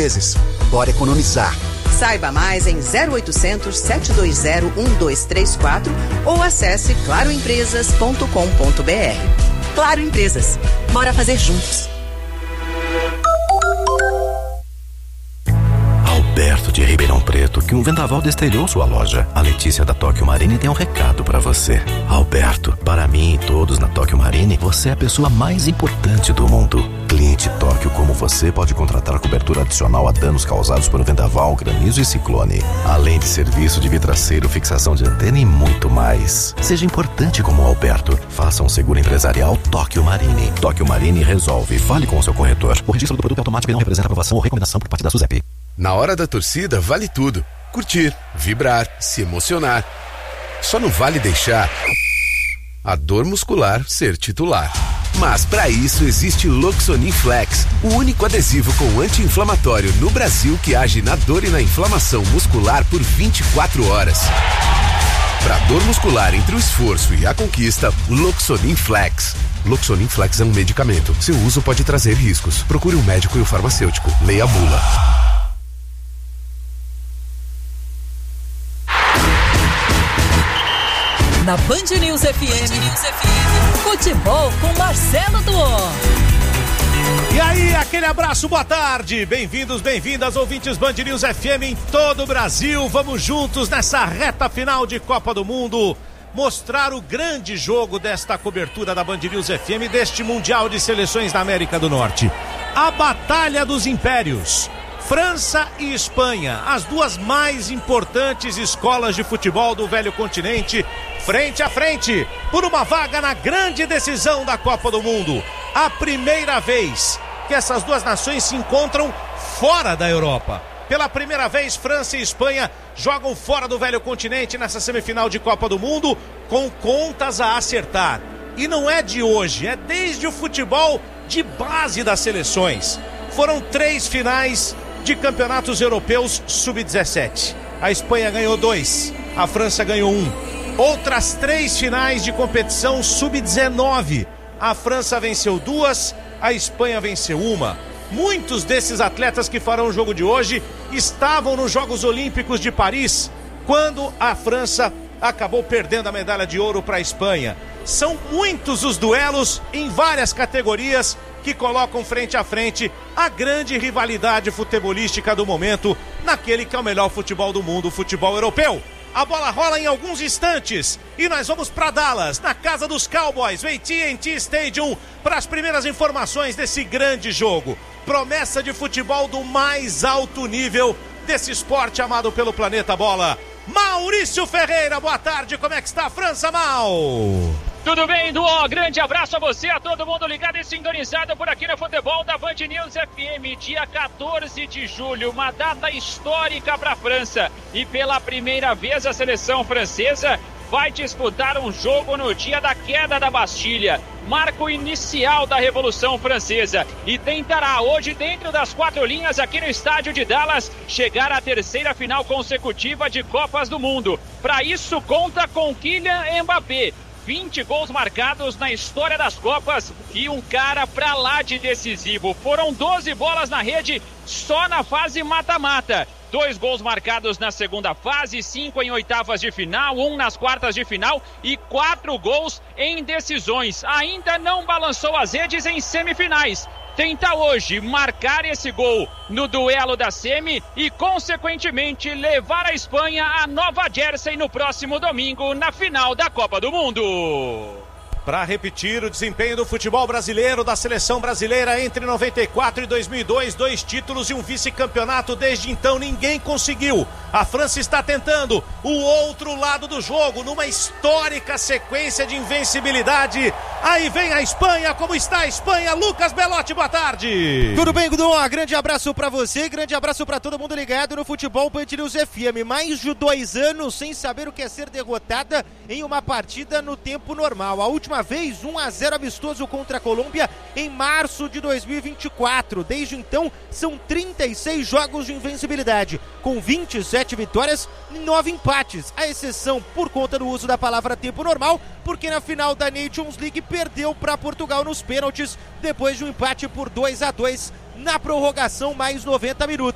vezes. Bora economizar. Saiba mais em 0800 720 1234 ou acesse claroempresas.com.br. Claro Empresas. Bora fazer juntos. Alberto de Ribeirão Preto, que um vendaval destelhou sua loja. A Letícia da Tóquio Marine tem um recado pra você. Alberto, para mim e todos na Tóquio Marine, você é a pessoa mais importante do mundo. Cliente Tóquio como você pode contratar cobertura adicional a danos causados por vendaval, granizo e ciclone. Além de serviço de vidraceiro, fixação de antena e muito mais. Seja importante como o Alberto. Faça um seguro empresarial Tóquio Marine. Tóquio Marine resolve. Fale com o seu corretor. O registro do produto automático não representa aprovação ou recomendação por parte da SUSEP. Na hora da torcida, vale tudo. Curtir, vibrar, se emocionar. Só não vale deixar a dor muscular ser titular. Mas para isso existe Loxonin Flex, o único adesivo com anti-inflamatório no Brasil que age na dor e na inflamação muscular por 24 horas. Para dor muscular entre o esforço e a conquista, Loxonin Flex. Loxonin Flex é um medicamento. Seu uso pode trazer riscos. Procure um médico e o farmacêutico. Leia a bula. Na Band News FM, futebol com Marcelo Duó. E aí, aquele abraço, boa tarde, bem-vindos, bem-vindas, ouvintes Band News FM em todo o Brasil. Vamos juntos nessa reta final de Copa do Mundo mostrar o grande jogo desta cobertura da Band News FM deste Mundial de Seleções da América do Norte. A Batalha dos Impérios. França e Espanha, as duas mais importantes escolas de futebol do velho continente, frente a frente, por uma vaga na grande decisão da Copa do Mundo. A primeira vez que essas duas nações se encontram fora da Europa. Pela primeira vez, França e Espanha jogam fora do velho continente nessa semifinal de Copa do Mundo, com contas a acertar. E não é de hoje, é desde o futebol de base das seleções. Foram 3 finais de campeonatos europeus sub-17. A Espanha ganhou 2, a França ganhou 1. Outras 3 finais de competição sub-19. A França venceu 2, a Espanha venceu 1. Muitos desses atletas que farão o jogo de hoje estavam nos Jogos Olímpicos de Paris, quando a França acabou perdendo a medalha de ouro para a Espanha. São muitos os duelos em várias categorias que colocam frente a frente a grande rivalidade futebolística do momento, naquele que é o melhor futebol do mundo, o futebol europeu. A bola rola em alguns instantes e nós vamos para Dallas, na casa dos Cowboys, o AT&T Stadium, para as primeiras informações desse grande jogo. Promessa de futebol do mais alto nível desse esporte amado pelo planeta bola. Maurício Ferreira, boa tarde, como é que está a França, Mal? Tudo bem, Duó? Grande abraço a você, a todo mundo ligado e sintonizado por aqui no futebol da Band News FM. Dia 14 de julho, uma data histórica para a França. E pela primeira vez a seleção francesa vai disputar um jogo no dia da queda da Bastilha, marco inicial da Revolução Francesa, e tentará hoje, dentro das 4 linhas aqui no estádio de Dallas, chegar à 3ª final consecutiva de Copas do Mundo. Para isso conta com Kylian Mbappé. 20 gols marcados na história das Copas e um cara pra lá de decisivo. Foram 12 bolas na rede só na fase mata-mata. 2 gols marcados na segunda fase, 5 em oitavas de final, 1 nas quartas de final e 4 gols em decisões. Ainda não balançou as redes em semifinais. Tenta hoje marcar esse gol no duelo da semi e, consequentemente, levar a Espanha a Nova Jersey no próximo domingo, na final da Copa do Mundo. Para repetir o desempenho do futebol brasileiro, da seleção brasileira entre 94 e 2002, 2 títulos e um vice-campeonato. Desde então ninguém conseguiu. A França está tentando o outro lado do jogo, numa histórica sequência de invencibilidade. Aí vem a Espanha. Como está a Espanha? Lucas Belotti, boa tarde. Tudo bem, Gudo? Grande abraço para você, grande abraço para todo mundo ligado no futebol Band News FM. Mais de 2 anos sem saber o que é ser derrotada em uma partida no tempo normal. A última vez, 1-0 amistoso contra a Colômbia em março de 2024. Desde então, são 36 jogos de invencibilidade, com 27 vitórias e 9 empates, a exceção por conta do uso da palavra tempo normal, porque na final da Nations League perdeu para Portugal nos pênaltis, depois de um empate por 2-2 na prorrogação mais 90 minutos.